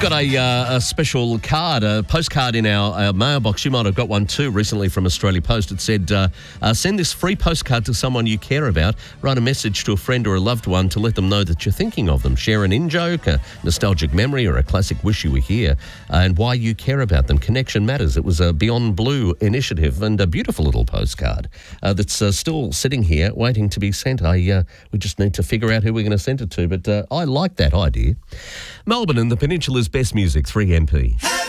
got a special card, a postcard in our mailbox. You might have got one too recently from Australia Post. It said, send this free postcard to someone you care about. Write a message to a friend or a loved one to let them know that you're thinking of them. Share an in-joke, a nostalgic memory or a classic wish you were here, and why you care about them. Connection matters. It was a Beyond Blue initiative and a beautiful little postcard that's still sitting here waiting to be sent. We just need to figure out who we're going to send it to, but I like that idea. Melbourne and the Peninsula's best music, 3MP.